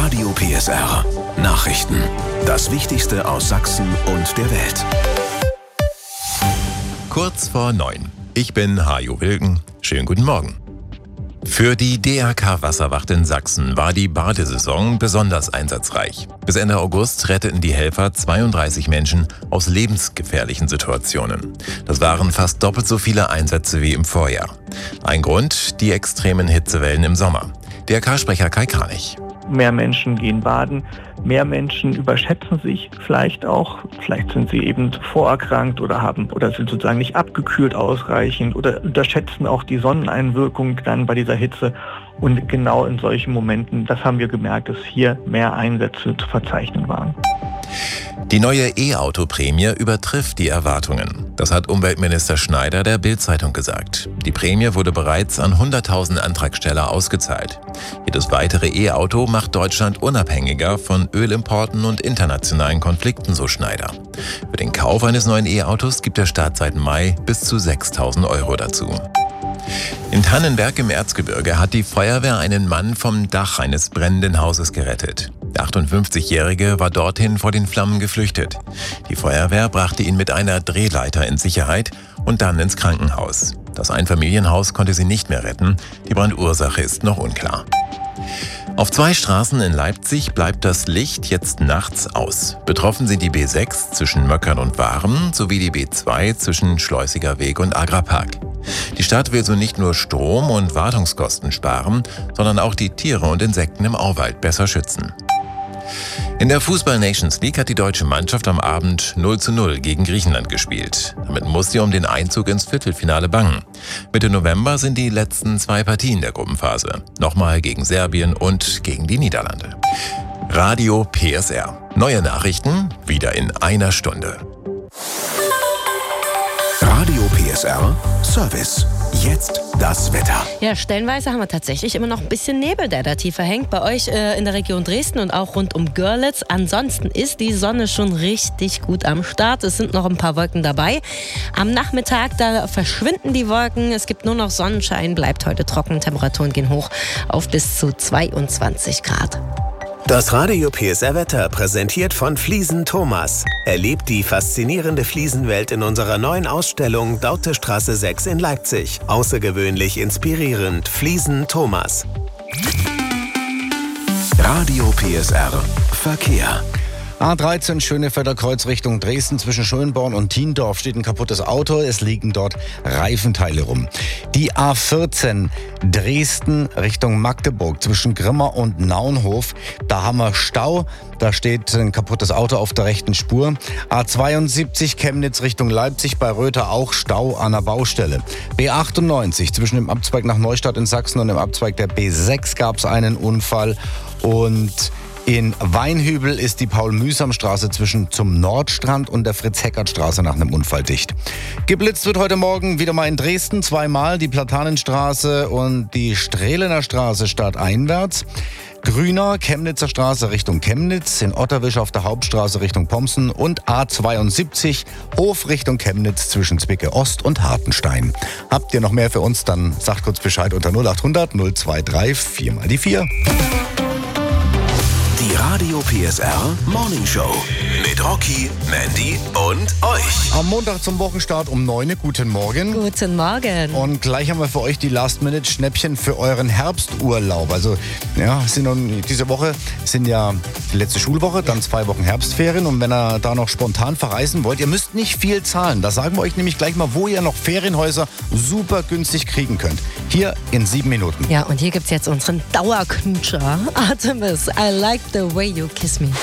Radio PSR. Nachrichten. Das Wichtigste aus Sachsen und der Welt. Kurz vor 9. Ich bin Hajo Wilken. Schönen guten Morgen. Für die DRK-Wasserwacht in Sachsen war die Badesaison besonders einsatzreich. Bis Ende August retteten die Helfer 32 Menschen aus lebensgefährlichen Situationen. Das waren fast doppelt so viele Einsätze wie im Vorjahr. Ein Grund: die extremen Hitzewellen im Sommer. DRK-Sprecher Kai Kranich. Mehr Menschen gehen baden, mehr Menschen überschätzen sich vielleicht auch. Vielleicht sind sie eben vorerkrankt oder sind sozusagen nicht abgekühlt ausreichend oder unterschätzen auch die Sonneneinwirkung dann bei dieser Hitze. Und genau in solchen Momenten, das haben wir gemerkt, dass hier mehr Einsätze zu verzeichnen waren. Die neue E-Auto-Prämie übertrifft die Erwartungen. Das hat Umweltminister Schneider der Bild-Zeitung gesagt. Die Prämie wurde bereits an 100.000 Antragsteller ausgezahlt. Jedes weitere E-Auto macht Deutschland unabhängiger von Ölimporten und internationalen Konflikten, so Schneider. Für den Kauf eines neuen E-Autos gibt der Staat seit Mai bis zu 6.000 € dazu. In Tannenberg im Erzgebirge hat die Feuerwehr einen Mann vom Dach eines brennenden Hauses gerettet. Der 58-Jährige war dorthin vor den Flammen geflüchtet. Die Feuerwehr brachte ihn mit einer Drehleiter in Sicherheit und dann ins Krankenhaus. Das Einfamilienhaus konnte sie nicht mehr retten. Die Brandursache ist noch unklar. Auf 2 Straßen in Leipzig bleibt das Licht jetzt nachts aus. Betroffen sind die B6 zwischen Möckern und Waren sowie die B2 zwischen Schleusiger Weg und Agrarpark. Die Stadt will so nicht nur Strom- und Wartungskosten sparen, sondern auch die Tiere und Insekten im Auwald besser schützen. In der Fußball-Nations League hat die deutsche Mannschaft am Abend 0:0 gegen Griechenland gespielt. Damit muss sie um den Einzug ins Viertelfinale bangen. Mitte November sind die letzten 2 Partien der Gruppenphase. Nochmal gegen Serbien und gegen die Niederlande. Radio PSR. Neue Nachrichten wieder in einer Stunde. Radio PSR Service. Jetzt das Wetter. Ja, stellenweise haben wir tatsächlich immer noch ein bisschen Nebel, der da tiefer hängt. Bei euch in der Region Dresden und auch rund um Görlitz. Ansonsten ist die Sonne schon richtig gut am Start. Es sind noch ein paar Wolken dabei. Am Nachmittag, da verschwinden die Wolken. Es gibt nur noch Sonnenschein, bleibt heute trocken. Temperaturen gehen hoch auf bis zu 22 Grad. Das Radio PSR Wetter präsentiert von Fliesen Thomas. Erlebt die faszinierende Fliesenwelt in unserer neuen Ausstellung Dautestraße 6 in Leipzig. Außergewöhnlich inspirierend. Fliesen Thomas. Radio PSR Verkehr. A13 Schönefelder Kreuz Richtung Dresden. Zwischen Schönborn und Thiendorf steht ein kaputtes Auto. Es liegen dort Reifenteile rum. Die A14 Dresden Richtung Magdeburg zwischen Grimma und Naunhof. Da haben wir Stau. Da steht ein kaputtes Auto auf der rechten Spur. A72 Chemnitz Richtung Leipzig, bei Röther auch Stau an der Baustelle. B98 zwischen dem Abzweig nach Neustadt in Sachsen und dem Abzweig der B6 gab es einen Unfall. Und in Weinhübel ist die Paul-Mühsam-Straße zum Nordstrand und der Fritz-Heckert-Straße nach einem Unfall dicht. Geblitzt wird heute Morgen wieder mal in Dresden 2-mal, die Platanenstraße und die Strehlener Straße stadteinwärts. Grüner, Chemnitzer Straße Richtung Chemnitz, in Otterwisch auf der Hauptstraße Richtung Pomsen und A72 Hof Richtung Chemnitz zwischen Zwickau Ost und Hartenstein. Habt ihr noch mehr für uns, dann sagt kurz Bescheid unter 0800 023 4 mal die 4. Die Radio PSR Morning Show mit Rocky, Mandy und euch. Am Montag zum Wochenstart um 9 Uhr. Guten Morgen. Guten Morgen. Und gleich haben wir für euch die Last-Minute-Schnäppchen für euren Herbsturlaub. Also ja, diese Woche sind ja die letzte Schulwoche, dann 2 Wochen Herbstferien. Und wenn ihr da noch spontan verreisen wollt, ihr müsst nicht viel zahlen. Da sagen wir euch nämlich gleich mal, wo ihr noch Ferienhäuser super günstig kriegen könnt. Hier in 7 Minuten. Ja, und hier gibt's jetzt unseren Dauerknutscher. Artemis, I like the way you kiss me.